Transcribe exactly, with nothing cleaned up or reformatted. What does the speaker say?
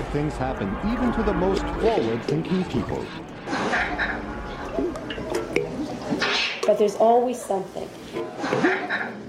things happen even to the most forward-thinking people. But there's always something.